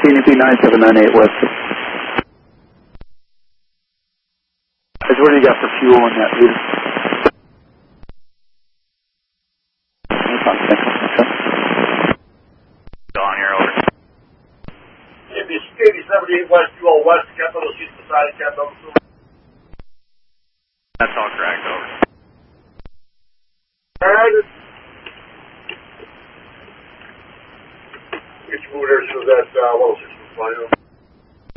CNP 9798 West. What do you got for fuel on that lead? On here, over. CNP 78 West, fuel west, Capital East beside Capital. That's all correct, over.